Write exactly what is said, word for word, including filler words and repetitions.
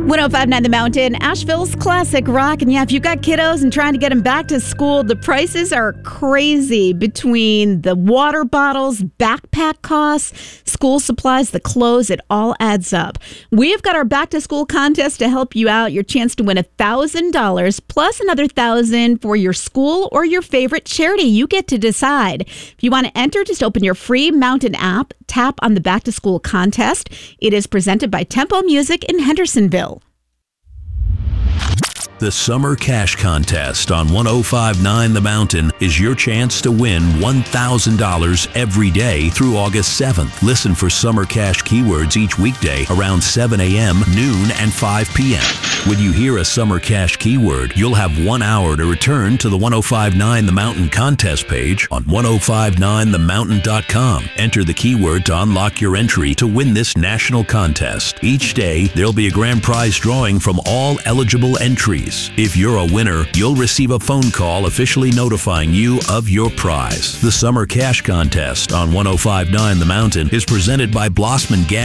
ten fifty-nine The Mountain, Asheville's classic rock. And yeah, if you've got kiddos and trying to get them back to school, the prices are crazy between the water bottles, backpack costs, school supplies, the clothes. It all adds up. We've got our back to school contest to help you out. Your chance to win one thousand dollars plus another one thousand dollars for your school or your favorite charity. You get to decide. If you want to enter, just open your free Mountain app, tap on the back to school contest. It is presented by Tempo Music in Hendersonville. The Summer Cash Contest on ten fifty-nine The Mountain is your chance to win one thousand dollars every day through August seventh. Listen for Summer Cash keywords each weekday around seven a.m., noon, and five p.m. When you hear a Summer Cash keyword, you'll have one hour to return to the ten fifty-nine The Mountain contest page on ten fifty-nine the mountain dot com. Enter the keyword to unlock your entry to win this national contest. Each day, there'll be a grand prize drawing from all eligible entries. If you're a winner, you'll receive a phone call officially notifying you of your prize. The Summer Cash Contest on ten fifty-nine The Mountain is presented by Blossman Gas.